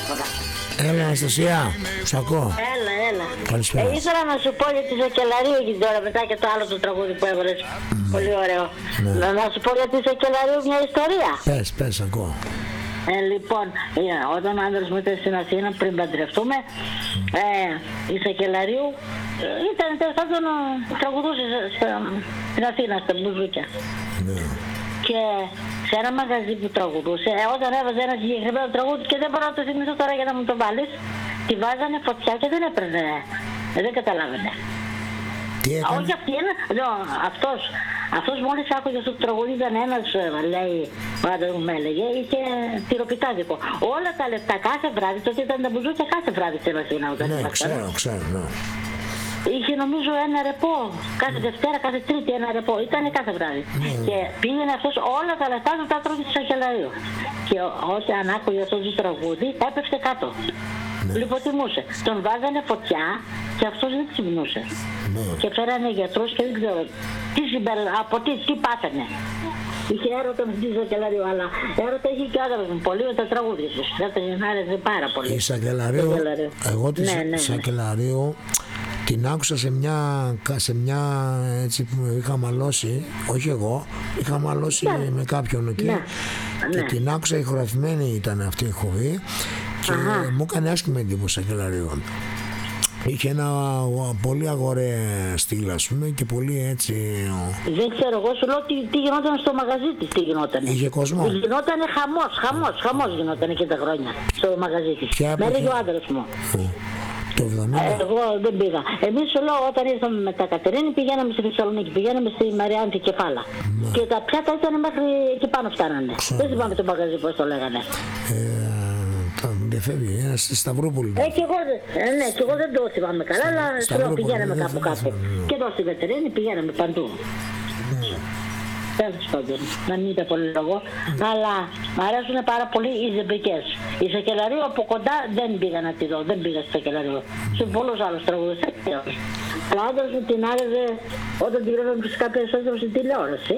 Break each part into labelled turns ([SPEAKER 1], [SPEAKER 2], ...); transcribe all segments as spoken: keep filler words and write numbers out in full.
[SPEAKER 1] τίποτα.
[SPEAKER 2] Έλα Αναστασία, σ' ακούω.
[SPEAKER 1] Έλα, έλα.
[SPEAKER 2] Καλησπέρα.
[SPEAKER 1] Ε, ήθελα να σου πω για τη Σακελαρίου εκεί τώρα, μετά και το άλλο το τραγούδι που έβαλες. Mm. Πολύ ωραίο. Ναι. Να, να σου πω για τη Σακελαρίου μια ιστορία.
[SPEAKER 2] Πες, πες, ακούω.
[SPEAKER 1] Ε, λοιπόν, ε, όταν ο άντρας μου ήταν στην Αθήνα πριν παντρευτούμε, ε, η Σακελαρίου ε, ήταν τέλος πάντων τραγουδούσε στην Αθήνα, στα μπουζούκια. Ναι. Και σε ένα μαγαζί που τραγουδούσε, ε, όταν έβαζε ένα συγκεκριμένο τραγούδι και δεν μπορώ να το θυμηθώ τώρα για να μου το βάλεις, τη βάζανε φωτιά και δεν έπαιρνε, δεν καταλάβαινε.
[SPEAKER 2] Τι έκανε?
[SPEAKER 1] Όχι αυτή, ένα, no, αυτός, αυτός μόλις άκουγε αυτό το τραγούδι ήταν ένας, λέει, ο άντρας μου με έλεγε, είχε τυροπιτάδικο. Όλα τα λεπτά κάθε βράδυ, τότε ήταν τα μπουζούκια κάθε βράδυ στην Αθήνα.
[SPEAKER 2] Ναι, ξέρω, ξέρω, ναι.
[SPEAKER 1] Είχε νομίζω ένα ρεπό, κάθε Δευτέρα, κάθε Τρίτη ένα ρεπό, ήταν κάθε βράδυ. Mm. Και πήγαινε αυτός όλα τα λεφτά του τα τρώγε στη Σακελαρίου. Και όταν άκουγε αυτό το τραγούδι έπεφτε κάτω. Mm. Λιποτιμούσε. Τον βάζανε φωτιά και αυτός δεν ξυπνούσε. Mm. Και φέρανε γιατρούς και δεν ξέρω τι συμπερ... από τι, τι πάθαινε. Είχε έρωτα με τη Σακελαρίου, αλλά έρωτα είχε και άδερος μου πολύ με τα τραγούδια τους. Δεν τα γεννάρεζε πάρα πολύ.
[SPEAKER 2] Η Σακελαρίου, εγώ τη ναι, ναι, Σακελαρίου την άκουσα σε μια, σε μια έτσι που είχα μαλώσει, όχι εγώ, είχα μαλώσει ναι. με κάποιον εκεί ναι. και ναι. την άκουσα, ηχογραφημένη ήταν αυτή η ηχογή και Αχα. μου έκανε άσχημη εντύπωση Σακελαρίου. Είχε ένα πολύ αγορέ στυλ, ας πούμε, και πολύ έτσι.
[SPEAKER 1] Δεν ξέρω, εγώ σου λέω τι, τι γινόταν στο μαγαζί της, τι γινόταν.
[SPEAKER 2] Είχε κόσμο.
[SPEAKER 1] Γινόταν χαμός, χαμός, χαμός γινόταν εκεί τα χρόνια στο μαγαζί της. Με έλεγε ο άντρας μου.
[SPEAKER 2] Το εβδομήντα.
[SPEAKER 1] Ε, εγώ δεν πήγα. Εμείς σου λέω όταν ήρθαμε με τα Κατερίνη πηγαίναμε στη Θεσσαλονίκη, πηγαίναμε στη Μαριάννη Κεφάλα. Ναι. Και τα πιάτα ήταν μέχρι εκεί πάνω φτάνανε. Ναι. Δεν θυμάμαι το μαγαζί πώς το λέγανε.
[SPEAKER 2] Ε, δεν φεύγει, ένα στη Σταυρούπολη.
[SPEAKER 1] Ε, και εγώ, ε, ναι, και εγώ δεν το θυμάμαι καλά, αλλά σου λέω πηγαίναμε κάπου κάπου. Και εδώ στην Κατερίνη πηγαίναμε παντού. Τέλος πάντων, να μην είπε πολύ λόγο, mm. αλλά μου αρέσουν πάρα πολύ οι ζεμπρικές. Η Σακελαρίου από κοντά δεν πήγα να τη δω, δεν πήγα στη Σακελαρίου. Σε πολλούς άλλους τραγούδες. Ο άντρας μου την άρεσε όταν την βλέπαμε φυσικά περισσότερο στην τηλεόραση.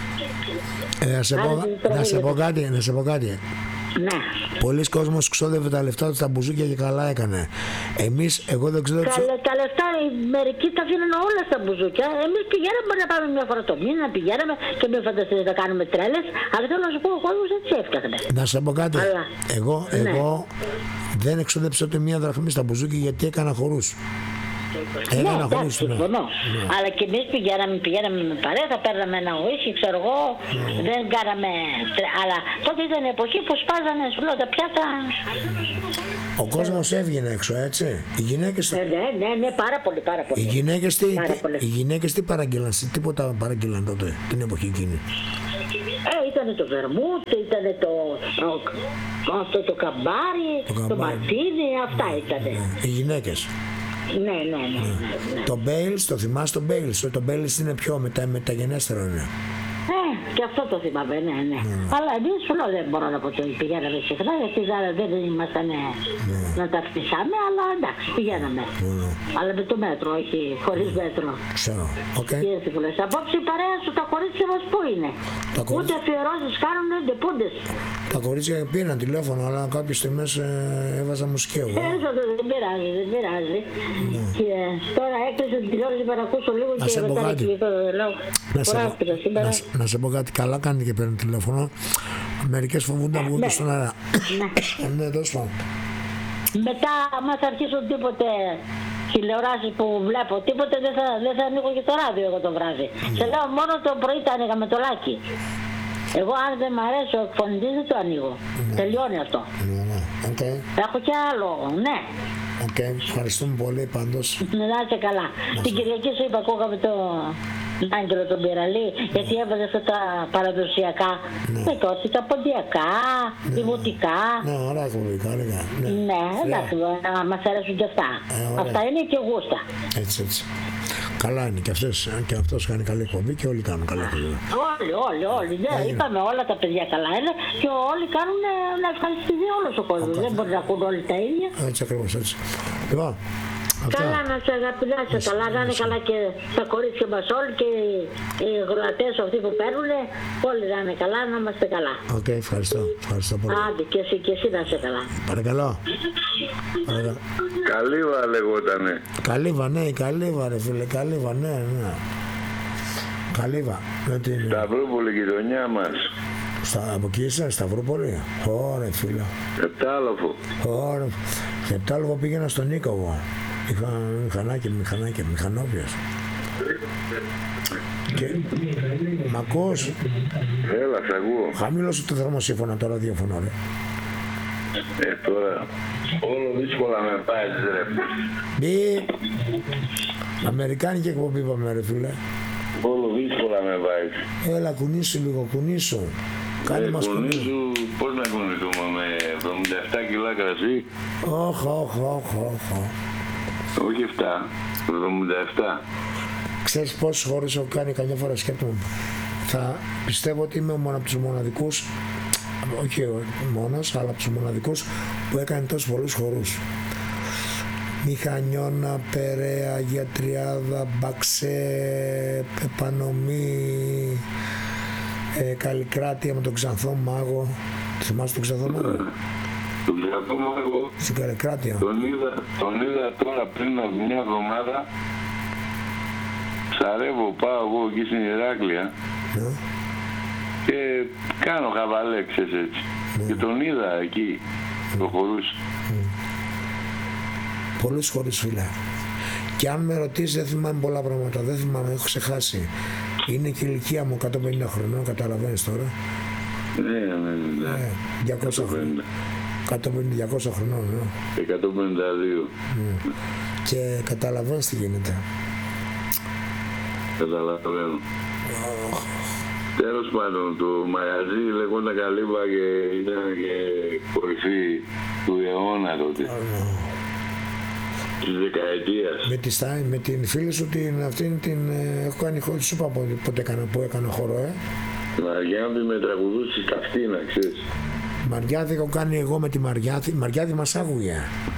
[SPEAKER 2] Ε, να, σε πω, να, σε πω κάτι, να σε πω κάτι.
[SPEAKER 1] Ναι.
[SPEAKER 2] Πολλοί κόσμος ξόδευε τα λεφτά του στα μπουζούκια και καλά έκανε. Εμείς, εγώ δεν ξέρω.
[SPEAKER 1] Τα, τα λεφτά, μερικοί τα αφήνουν όλα στα μπουζούκια. Εμείς πηγαίναμε να πάμε μια φορά το μήνα, πηγαίναμε και μην φανταστείτε να κάνουμε τρέλες. Αλλά θέλω να σου πω, ο κόσμος έτσι έφτιαχνε.
[SPEAKER 2] Να σε πω κάτι. Αλλά, εγώ,
[SPEAKER 1] ναι.
[SPEAKER 2] εγώ δεν εξόδεψα ούτε μία δραχμή στα μπουζούκια γιατί έκανα χορούς.
[SPEAKER 1] Ναι, εντάξει, συμφωνώ. Ναι. Αλλά και εμείς πηγαίναμε, πηγαίναμε με παρέα, θα παίρναμε ένα ουίσκι, ξέρω εγώ, ναι. δεν κάναμε. Αλλά τότε ήταν η εποχή που σπάζανε σου λέω τα πιάτα.
[SPEAKER 2] Ο κόσμος έβγαινε έξω, έτσι. Οι γυναίκες.
[SPEAKER 1] Ναι, ναι, ναι, ναι, πάρα πολύ, πάρα πολύ.
[SPEAKER 2] Οι γυναίκες τι, οι γυναίκες τι παραγγείλαν, τίποτα παραγγείλαν τότε την εποχή εκείνη.
[SPEAKER 1] Ε, ήτανε το βερμούτ, ήτανε το, αυτό το καμπάρι, το, το μαρτίνι, αυτά ήτανε.
[SPEAKER 2] Ναι. Οι γυναίκες.
[SPEAKER 1] Ναι, ναι, ναι, ναι, ναι.
[SPEAKER 2] Το Μπέιλς, το θυμάσαι το Μπέιλς, το Μπέιλς είναι πιο μετα, μεταγενέστερο είναι.
[SPEAKER 1] Ε, και αυτό το θυμάμαι, ναι, ναι. Mm. Αλλά εμείς σου λέω δεν μπορώ να πω ότι πηγαίναμε συχνά, γιατί δεν ήμασταν mm. να τα φτισάμε, αλλά εντάξει, πηγαίναμε. Mm. Αλλά με το μέτρο, όχι χωρίς μέτρο.
[SPEAKER 2] Ξέρω, οκ. Okay.
[SPEAKER 1] Απόψε η παρέα σου, τα κορίτσια μας πού είναι. Τα ούτε κορίτσια... αφιερώσεις κάνουν, ούτε πούντες.
[SPEAKER 2] Τα κορίτσια πήραν τηλέφωνο, αλλά κάποιες στιγμές ε, έβαζα μουσική εγώ.
[SPEAKER 1] Ε, δεν πειράζει, δεν πειράζει. Mm. Και τώρα έκλεισε την τηλεόραση να ακούσω λίγο
[SPEAKER 2] να
[SPEAKER 1] και μετά να
[SPEAKER 2] να, να σε πω κάτι, καλά κάνει και παίρνει τηλέφωνο. Μερικές φοβούνται να βγουν στον αέρα. Ναι, τόσο πάνω.
[SPEAKER 1] Μετά, άμα θα αρχίσουν τίποτε τηλεοράσεις που βλέπω, τίποτε δεν θα, δεν θα ανοίγω και το ράδιο εγώ το βράδυ. Mm. Σε λέω μόνο το πρωί τα ανοίγα με το λάκι. Εγώ αν δεν μ' αρέσει ο εκφωνητής δεν το ανοίγω. Mm. Τελειώνει αυτό.
[SPEAKER 2] Mm. Okay.
[SPEAKER 1] Έχω και άλλο, ναι.
[SPEAKER 2] Οκ, okay. Ευχαριστούμε πολύ πάντως.
[SPEAKER 1] Να είσαι καλά. Την Κυριακή σου είπα, ακούγαμε το Άγγελο τον Πυραλή, γιατί έβαζε αυτά τα παραδοσιακά. Ναι. Με τότε τα ποντιακά, ναι. δημοτικά.
[SPEAKER 2] Ναι, ωραία κομμωτικά, λέγα. Ναι,
[SPEAKER 1] ναι εντάξει, yeah. μας αρέσουν και αυτά. Ε, αυτά είναι και γούστα.
[SPEAKER 2] Έτσι, έτσι. Καλά είναι και, αυτές, και αυτός κάνει καλή εκπομπή και όλοι κάνουν καλή εκπομπή.
[SPEAKER 1] Όλοι, όλοι, όλοι. Ναι, είπαμε όλα τα παιδιά καλά είναι και όλοι κάνουν να ευχαριστηθεί όλος ο κόσμος. Δεν μπορεί να ακούν όλοι τα ίδια.
[SPEAKER 2] Έτσι ακριβώς, έτσι. Λοιπόν,
[SPEAKER 1] Καλά να σε αγαπητά, σε καλά, να είναι καλά και τα κορίτσια μας όλοι και οι γροατές αυτοί που παίρνουν, όλοι να είναι καλά, να είμαστε καλά.
[SPEAKER 2] Οκ, okay, ευχαριστώ, ευχαριστώ πολύ.
[SPEAKER 1] Άντε και εσύ και εσύ να είσαι καλά.
[SPEAKER 2] Παρακαλώ. Παρακαλώ.
[SPEAKER 3] Καλύβα λεγότανε.
[SPEAKER 2] Καλύβα, ναι, καλύβα ρε φίλε, καλύβα, ναι, ναι. Καλύβα.
[SPEAKER 3] Σταυρούπολη γειτονιά μας.
[SPEAKER 2] Στα, από εκεί είσαι, Σταυρούπολη. Ωραία φίλε.
[SPEAKER 3] Επτάλοφο. Ωραία.
[SPEAKER 2] Σε Επτάλοφο πήγαινα στον Νίκο εγώ. Είχα μηχανάκι, μηχανάκι, μηχανόπιος. Και... Μ' ακούς?
[SPEAKER 3] Έλα, σ' ακούω.
[SPEAKER 2] Χαμήλωσε το θερμοσύμφωνα το ραδιόφωνο, ρε.
[SPEAKER 3] Ε, τώρα, όλο δύσκολα με πάει, ρε.
[SPEAKER 2] Μπει. Αμερικάνικη εκπομπή είπαμε, ρε φίλε.
[SPEAKER 3] Όλο δύσκολα με πάει.
[SPEAKER 2] Έλα, κουνήσου λίγο, κουνήσου. Κάνε
[SPEAKER 3] ε,
[SPEAKER 2] μας
[SPEAKER 3] κουνήσου. Πώς να κουνηθούμε, με εβδομήντα επτά κιλά κρασί?
[SPEAKER 2] Όχι, όχι, όχι, όχι.
[SPEAKER 3] Όχι εφτά, εβδομήντα επτά.
[SPEAKER 2] Ξέρεις πόσες χώρες έχω κάνει, καμιά φορά σκέπτομαι. Θα πιστεύω ότι είμαι μόνο από τους μοναδικούς, όχι μόνος, αλλά από τους μοναδικούς που έκανε τόσους πολλούς χορούς. Μηχανιώνα, Περαία, Αγία Τριάδα, Μπαξέ, Επανομή, ε, Καλλικράτεια με τον Ξανθό Μάγο. Θυμάσαι τον Ξανθό Μάγο?
[SPEAKER 3] Τον Ξανθό Μάγο.
[SPEAKER 2] Στην Καλλικράτεια.
[SPEAKER 3] Τον είδα, τον είδα τώρα πριν από μια εβδομάδα. Ψαρεύω, πάω εγώ εκεί στην Ηράκλεια. Ναι. Και κάνω χαβαλέ, ξέρεις έτσι. Ναι. Και τον είδα εκεί, mm. προχωρούσε. Mm.
[SPEAKER 2] Πολλούς χωρίς φίλε. Και αν με ρωτήσεις δεν θυμάμαι πολλά πράγματα, δεν θυμάμαι, έχω ξεχάσει. Είναι και η ηλικία μου εκατόν πενήντα χρονών, καταλαβαίνεις τώρα.
[SPEAKER 3] Ναι, ναι, ναι.
[SPEAKER 2] ναι διακόσια χρονών. εκατόν πενήντα διακόσια χρονών, ναι.
[SPEAKER 3] εκατόν πενήντα δύο.
[SPEAKER 2] Mm. Και καταλαβαίνεις τι γίνεται.
[SPEAKER 3] Καταλαβαίνω. Oh. Τέλος πάντων, το μαγαζί λεγόταν Καλύβα και ήταν και κορυφή του αιώνα τότε. Oh, no. Της δεκαετίας.
[SPEAKER 2] Με, τη, με την φίλη σου την, αυτήν την έχω κάνει χώρο, σου είπα πότε έκανα, που έκανα χώρο, ε.
[SPEAKER 3] Μαριάδη με τραγουδούσεις καυτίνα, ξέρεις.
[SPEAKER 2] Μαριάδη έχω κάνει εγώ με τη Μαριάδη, Μαριάδη μας άκουγε.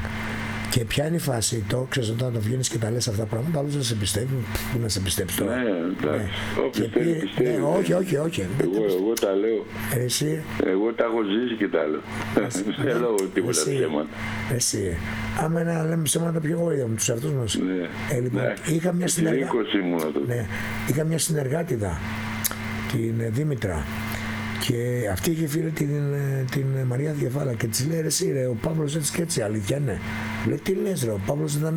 [SPEAKER 2] Και ποια είναι η φάση, το ξέρεις όταν το βγαίνεις και τα λες αυτά τα πράγματα, άλλος να σε πιστεύει, πού να σε πιστέψει τώρα.
[SPEAKER 3] Ναι, εντάξει, ναι. Όποιος θέλει πιστεύει.
[SPEAKER 2] Ναι, όχι, όχι, όχι.
[SPEAKER 3] Εγώ, εγώ τα λέω.
[SPEAKER 2] Εσύ.
[SPEAKER 3] Εγώ τα έχω ζήσει και τα λέω. Δεν λέω τίποτα ψέματα.
[SPEAKER 2] Εσύ. Άμα να λέμε ψέματα πιο εγώ είδα με τους εαυτούς μας.
[SPEAKER 3] Ναι.
[SPEAKER 2] Ε, λοιπόν, είχα μια συνεργάτη.
[SPEAKER 3] Ναι,
[SPEAKER 2] είχα μια συνεργάτηδα, την Δήμητρα. Και αυτή είχε φίλη την, την Μαρία Διεφάλα και της λέει ρε εσύ ρε, ο Παύλος έτσι και έτσι, αλήθεια ναι. Λέει τι λες ρε, ο Παύλος ήταν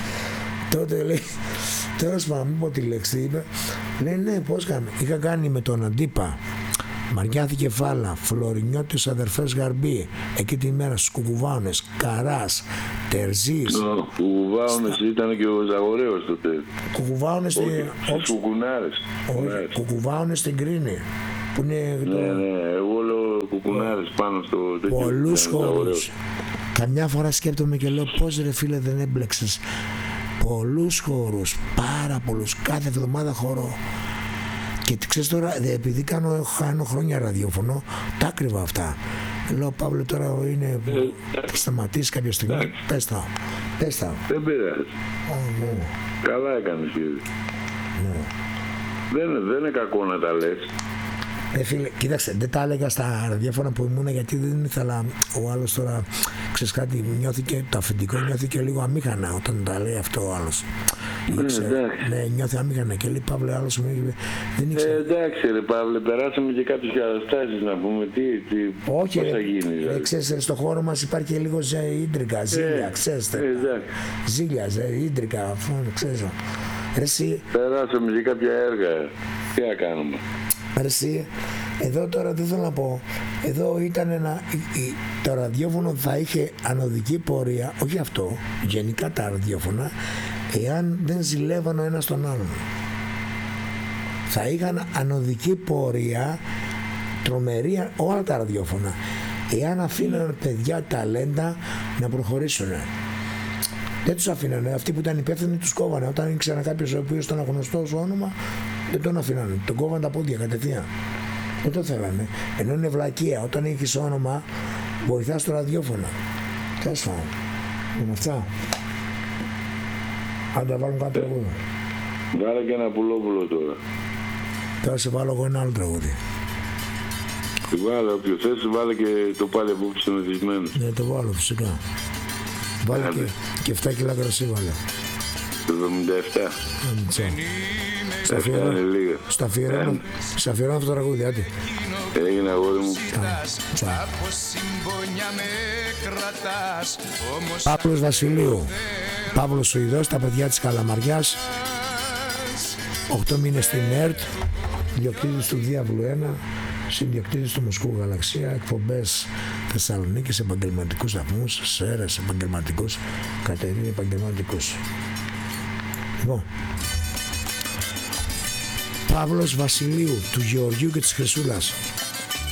[SPEAKER 2] τότε λέει, τέλος πάντων μην πω τη λέξη, τι είπε. Λέει ναι, πώς κάνουμε, είχα κάνει με τον Αντίπα, Μαριά Διεφάλα, Φλωρινιώτης αδερφές Γαρμπή, εκεί τη μέρα στους Κουκουβάωνες, Καράς, Τερζής.
[SPEAKER 3] Ο Κουκουβάωνες ήταν και ο Ζαγορέος τότε.
[SPEAKER 2] Κουκουβάωνες
[SPEAKER 3] στους Κουκουνάρες.
[SPEAKER 2] Κουκουβάωνες στην Κρίνη. Είναι
[SPEAKER 3] ναι, το... ναι, εγώ λέω κουκουνάρες πάνω στο τέτοιο.
[SPEAKER 2] Πολλούς χώρους. Καμιά φορά σκέπτομαι και λέω πώς ρε φίλε δεν έμπλεξες. Πολλούς χώρους, πάρα πολλούς, κάθε εβδομάδα χορό. Και ξέρεις τώρα, επειδή κάνω, κάνω χρόνια ραδιόφωνο, τα άκριβα αυτά. Λέω Παύλο τώρα είναι, ε, θα σταματήσει κάποια στιγμή, ε, πες τα, πες τα.
[SPEAKER 3] Δεν πειράζει.
[SPEAKER 2] Oh, ναι.
[SPEAKER 3] Καλά έκανες κύριε.
[SPEAKER 2] Ναι.
[SPEAKER 3] Δεν, δεν είναι κακό να τα λες.
[SPEAKER 2] Ε, φίλε, κοίταξε, δεν τα έλεγα στα ραδιόφωνα που ήμουν γιατί δεν ήθελα ο άλλος τώρα, ξέρεις κάτι, νιώθηκε, το αφεντικό νιώθηκε λίγο αμήχανα όταν τα λέει αυτό ο άλλος.
[SPEAKER 3] Ναι,
[SPEAKER 2] ναι, νιώθει αμήχανα και λέει Παύλε, άλλος μου είπε, δεν
[SPEAKER 3] ήξερα. Ε, εντάξει ρε Παύλε, περάσαμε και κάποιες καταστάσεις να πούμε, τι, τι
[SPEAKER 2] όχι,
[SPEAKER 3] πώς θα γίνει.
[SPEAKER 2] Όχι, ε, ξέρεις, στο χώρο μας υπάρχει και λίγο ίντρικα, ζήλια, ε, ξέρεις. Ε, ζήλια, ίντρικα, αυτό, ξέρεις. Εσύ...
[SPEAKER 3] Περάσαμε και κάποια έργα, τι να κάνουμε.
[SPEAKER 2] Εσύ, εδώ τώρα δεν θέλω να πω, εδώ ήταν ένα, το ραδιόφωνο θα είχε ανωδική πορεία, όχι αυτό, γενικά τα ραδιόφωνα, εάν δεν ζηλεύαν ο ένας τον άλλον. Θα είχαν ανωδική πορεία, τρομερή όλα τα ραδιόφωνα, εάν αφήναν παιδιά ταλέντα να προχωρήσουν. Δεν τους αφήνανε, αυτοί που ήταν υπεύθυνοι τους κόβανε, όταν ήξεραν κάποιος ο οποίος ήταν γνωστό στο όνομα, δεν τον αφήνανε, τον κόβαν τα πόδια κατευθείαν. Δεν το θέλανε. Ενώ είναι βλακεία, όταν έχεις όνομα, βοηθάς το ραδιόφωνο. Τέλος πάντων. Με αυτά. Αν τα βάλουν κάτι τραγούδι.
[SPEAKER 3] Βάλε και ένα Πουλόπουλο τώρα.
[SPEAKER 2] Τώρα σε βάλω εγώ ένα άλλο τραγούδι.
[SPEAKER 3] Βάλε όποιο θες, βάλε και το πάλι απόψε μεθυσμένο.
[SPEAKER 2] Ναι, το βάλω φυσικά. Βάλε και, και εφτά κιλά κρασί βάλε.
[SPEAKER 3] εβδομήντα επτά.
[SPEAKER 2] Στα αφιερώνω αυτό το τραγούδι, άντε.
[SPEAKER 3] Έγινε αγόρι μου.
[SPEAKER 2] Παύλος Βασιλείου. Παύλος Σουηδός, τα παιδιά της Καλαμαριάς. οκτώ μήνες στην ΕΡΤ. Διοκτήτης του Διάβλου ένα. Συνδιοκτήτης του Μοσκού Γαλαξία. Εκπομπές Θεσσαλονίκης, επαγγελματικούς σταθμούς, Σέρες επαγγελματικούς, Κατερίνη επαγγελματικούς. Λοιπόν, Παύλος Βασιλείου, του Γεωργίου και της Χρυσούλας.